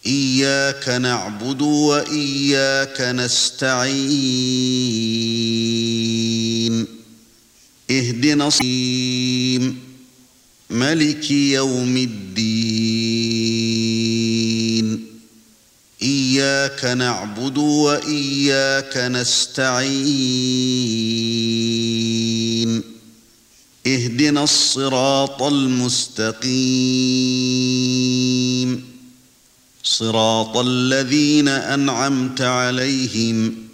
إياك نعبد وإياك نستعين اهدنا الصراط مالك يوم الدين إياك نعبد وإياك نستعين اهدنا الصراط المستقيم صراط الذين أنعمت عليهم